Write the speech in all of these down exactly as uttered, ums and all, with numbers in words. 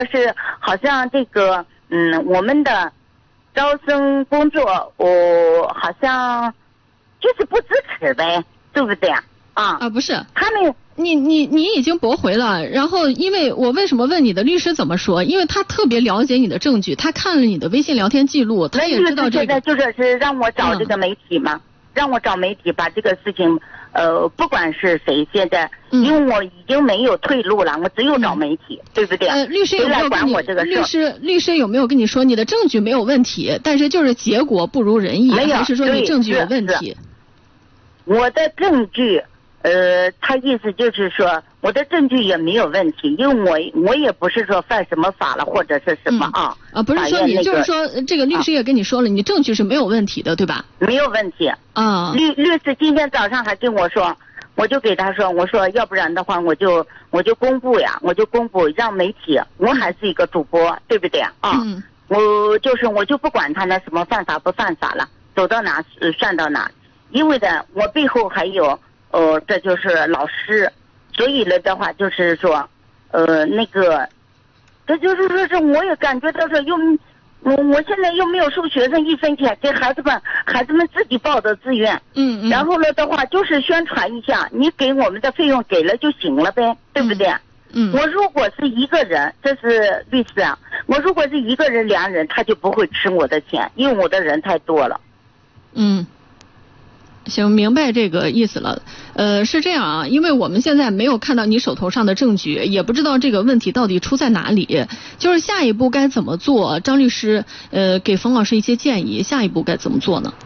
是好像这个嗯，我们的招生工作，我、哦、好像就是不支持呗，对不对啊？啊啊，不是， 他们。 你你你已经驳回了，然后因为我为什么问你的律师怎么说？因为他特别了解你的证据，他看了你的微信聊天记录，他也知道这个。 现在就是是让我找这个媒体嘛，嗯、让我找媒体把这个事情，呃，不管是谁，现在、嗯、因为我已经没有退路了，我只有找媒体，嗯、对不对？ 呃，律师有没有跟你？律师律师有没有跟你说你的证据没有问题，但是就是结果不如人意， 没有， 还是说你证据有问题？ 我的证据。呃，他意思就是说，我的证据也没有问题，因为我我也不是说犯什么法了或者是什么啊。 嗯、啊，不是说你、那个、就是说这个律师也跟你说了，啊、你证据是没有问题的，对吧？ 没有问题。 啊。 律律师今天早上还跟我说，我就给他说，我说要不然的话，我就我就公布呀，我就公布让媒体，我还是一个主播，对不对啊？ 嗯。 我就是我就不管他那什么犯法不犯法了，走到哪算到哪，因为呢，我背后还有。呃，这就是老师，所以了的话就是说，呃，那个，这就是说是我也感觉到说又，我我现在又没有收学生一分钱，给孩子们孩子们自己报的志愿， 嗯嗯， 然后了的话就是宣传一下，你给我们的费用给了就行了呗，对不对？ 嗯， 我如果是一个人，这是律师啊，我如果是一个人两人，他就不会吃我的钱，因为我的人太多了。 嗯。行，明白这个意思了。呃，是这样啊，因为我们现在没有看到你手头上的证据，也不知道这个问题到底出在哪里。就是下一步该怎么做？张律师，呃，给冯老师一些建议，下一步该怎么做呢？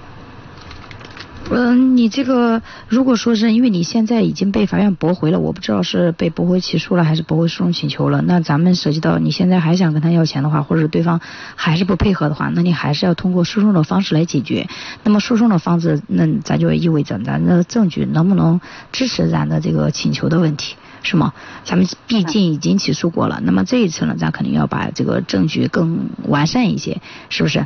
嗯，你这个如果说是因为你现在已经被法院驳回了，我不知道是被驳回起诉了还是驳回诉讼请求了，那咱们涉及到你现在还想跟他要钱的话，或者对方还是不配合的话，那你还是要通过诉讼的方式来解决。那么诉讼的方式，那咱就意味着咱的证据能不能支持咱的这个请求的问题，是吗？咱们毕竟已经起诉过了，那么这一次呢，咱肯定要把这个证据更完善一些，是不是？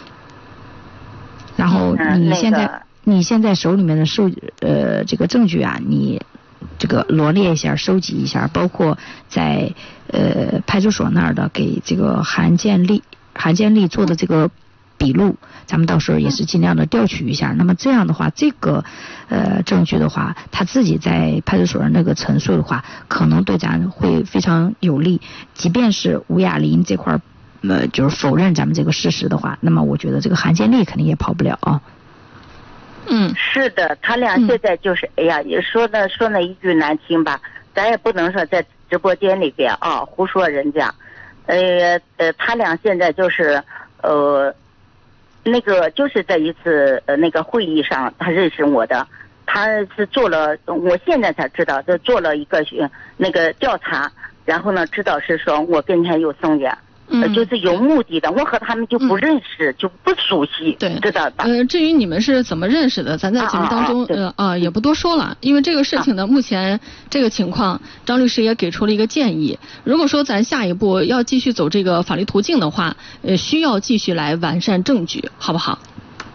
然后你现在。嗯那个你现在手里面的收呃这个证据啊，你这个罗列一下，收集一下，包括在呃派出所那儿的给这个韩建立韩建立做的这个笔录，咱们到时候也是尽量的调取一下。那么这样的话，这个呃证据的话，他自己在派出所的那个陈述的话，可能对咱会非常有利。即便是吴雅林这块呃就是否认咱们这个事实的话，那么我觉得这个韩建立肯定也跑不了啊。 嗯， 是的，他俩现在就是，嗯、哎呀，也说呢说呢一句难听吧，咱也不能说在直播间里边啊胡说人家，呃呃，他俩现在就是呃，那个就是在一次呃那个会议上，他认识我的，他是做了，我现在才知道，就做了一个那个调查，然后呢知道是说我跟他有生源。嗯，就是有目的的，我和他们就不认识，嗯、就不熟悉， 对， 知道吧？ 呃，至于你们是怎么认识的，咱在节目当中，啊啊啊呃啊也不多说了，因为这个事情呢，啊、目前这个情况，张律师也给出了一个建议。如果说咱下一步要继续走这个法律途径的话，呃，需要继续来完善证据，好不好？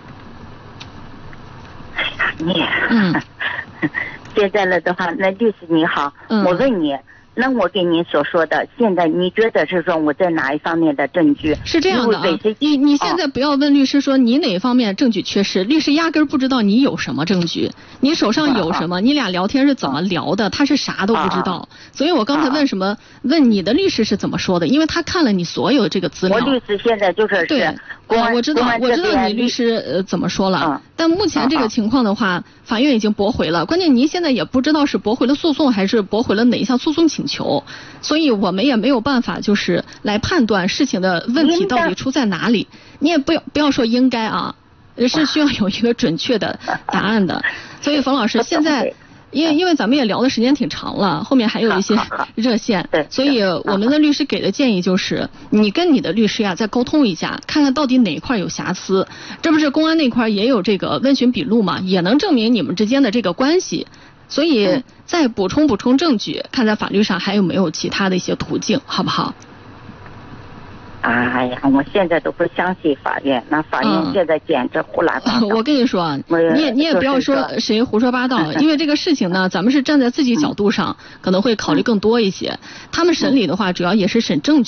哎呀，你， 嗯， 现在了的话，那律师你好， 嗯、 我问你。那我给您所说的，现在你觉得是说我在哪一方面的证据是这样的啊？你你现在不要问律师说你哪方面证据缺失，律师压根儿不知道你有什么证据，你手上有什么，你俩聊天是怎么聊的，他是啥都不知道。所以我刚才问什么，问你的律师是怎么说的，因为他看了你所有这个资料。 我律师现在就是对，我我知道我知道你律师呃怎么说了，但目前这个情况的话，法院已经驳回了，关键您现在也不知道是驳回了诉讼还是驳回了哪一项诉讼请求。求，所以我们也没有办法就是来判断事情的问题到底出在哪里。你也不要不要说应该啊，是需要有一个准确的答案的。所以冯老师现在，因为因为咱们也聊的时间挺长了，后面还有一些热线，所以我们的律师给的建议就是，你跟你的律师呀再沟通一下，看看到底哪一块有瑕疵。这不是公安那块也有这个问询笔录嘛，也能证明你们之间的这个关系。所以再补充补充证据，看在法律上还有没有其他的一些途径，好不好？ 哎呀，我现在都不相信法院，那法院现在简直胡乱八道。 我跟你说，你也你也不要说谁胡说八道，因为这个事情呢，咱们是站在自己角度上，可能会考虑更多一些。他们审理的话，主要也是审证据。